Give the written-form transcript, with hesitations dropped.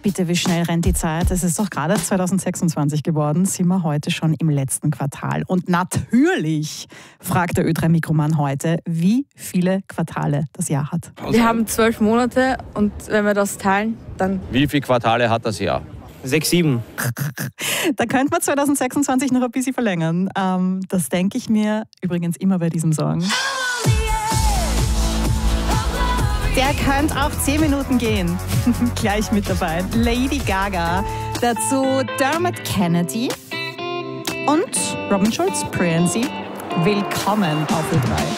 Bitte, wie schnell rennt die Zeit? Es ist doch gerade 2026 geworden, sind wir heute schon im letzten Quartal. Und natürlich fragt der Ö3 Mikroman heute, wie viele Quartale das Jahr hat. Wir haben 12 Monate und wenn wir das teilen, dann... Wie viele Quartale hat das Jahr? 6, 7. Da könnte man 2026 noch ein bisschen verlängern. Das denke ich mir übrigens immer bei diesem Song. Der könnte auch 10 Minuten gehen. Gleich mit dabei. Lady Gaga. Dazu Dermot Kennedy und Robin Schulz, Princy. Willkommen auf Ö3.